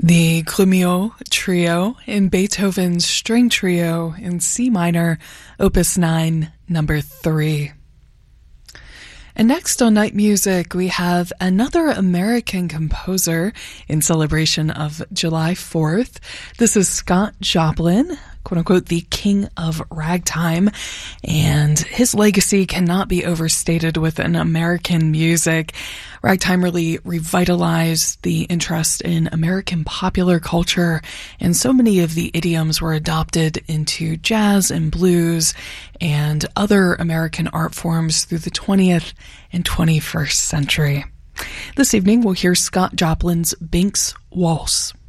The Grumio Trio in Beethoven's String Trio in C minor, Opus 9, number 3. And next on Night Music, we have another American composer in celebration of July 4th. This is Scott Joplin, quote-unquote, the king of ragtime, and his legacy cannot be overstated within American music. Ragtime really revitalized the interest in American popular culture, and so many of the idioms were adopted into jazz and blues and other American art forms through the 20th and 21st century. This evening, we'll hear Scott Joplin's Binks Waltz.